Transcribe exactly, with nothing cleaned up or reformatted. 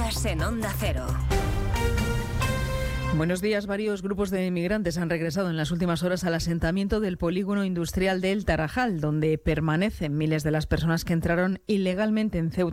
Noticias en Onda Cero. Buenos días. Varios grupos de inmigrantes han regresado en las últimas horas al asentamiento del polígono industrial del Tarajal, donde permanecen miles de las personas que entraron ilegalmente en Ceuta